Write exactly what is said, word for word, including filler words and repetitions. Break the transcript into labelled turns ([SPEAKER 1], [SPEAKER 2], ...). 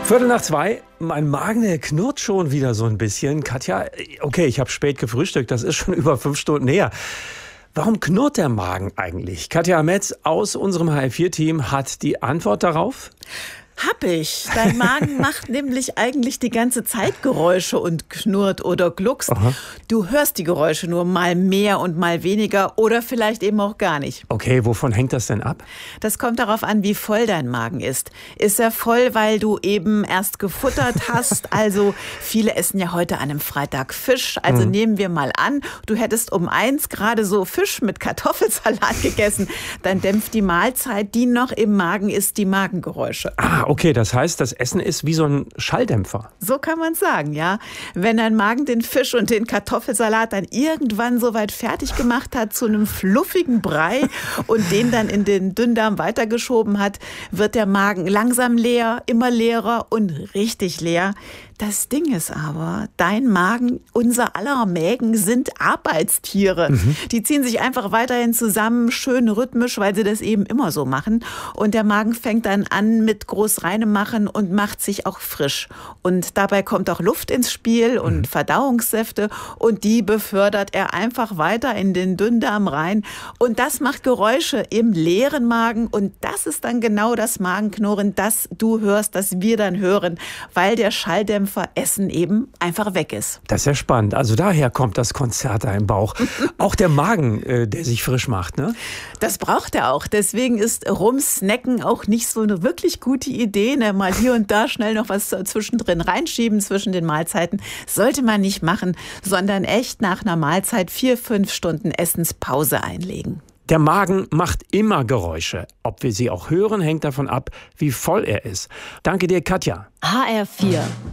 [SPEAKER 1] Viertel nach zwei, mein Magen, der knurrt schon wieder so ein bisschen. Katja, okay, ich habe spät gefrühstückt, das ist schon über fünf Stunden her. Warum knurrt der Magen eigentlich? Katja Metz aus unserem H F vier Team hat die Antwort darauf.
[SPEAKER 2] Hab ich. Dein Magen macht nämlich eigentlich die ganze Zeit Geräusche und knurrt oder gluckst.
[SPEAKER 1] Aha.
[SPEAKER 2] Du hörst die Geräusche nur mal mehr und mal weniger oder vielleicht eben auch gar nicht.
[SPEAKER 1] Okay, wovon hängt das denn ab?
[SPEAKER 2] Das kommt darauf an, wie voll dein Magen ist. Ist er voll, weil du eben erst gefuttert hast? Also viele essen ja heute an einem Freitag Fisch. Also mhm. nehmen wir mal an, du hättest um eins gerade so Fisch mit Kartoffelsalat gegessen. Dann dämpft die Mahlzeit, die noch im Magen ist, die Magengeräusche.
[SPEAKER 1] Ah, okay, das heißt, das Essen ist wie so ein Schalldämpfer.
[SPEAKER 2] So kann man sagen, ja. Wenn dein Magen den Fisch und den Kartoffelsalat dann irgendwann so weit fertig gemacht hat zu einem fluffigen Brei und den dann in den Dünndarm weitergeschoben hat, wird der Magen langsam leer, immer leerer und richtig leer. Das Ding ist aber, dein Magen, unser aller Mägen sind Arbeitstiere. Mhm. Die ziehen sich einfach weiterhin zusammen, schön rhythmisch, weil sie das eben immer so machen. Und der Magen fängt dann an mit groß Reinemachen und macht sich auch frisch. Und dabei kommt auch Luft ins Spiel und mhm. Verdauungssäfte und die befördert er einfach weiter in den Dünndarm rein. Und das macht Geräusche im leeren Magen und das ist dann genau das Magenknurren, das du hörst, das wir dann hören, weil der Schalldämpfer Essen eben einfach weg ist.
[SPEAKER 1] Das ist ja spannend. Also daher kommt das Konzert da im Bauch. Auch der Magen, äh, der sich frisch macht, ne?
[SPEAKER 2] Das braucht er auch. Deswegen ist Rumsnacken auch nicht so eine wirklich gute Idee. Ne? Mal hier und da schnell noch was zwischendrin reinschieben zwischen den Mahlzeiten. Sollte man nicht machen, sondern echt nach einer Mahlzeit vier, fünf Stunden Essenspause einlegen.
[SPEAKER 1] Der Magen macht immer Geräusche. Ob wir sie auch hören, hängt davon ab, wie voll er ist. Danke dir, Katja.
[SPEAKER 3] H R vier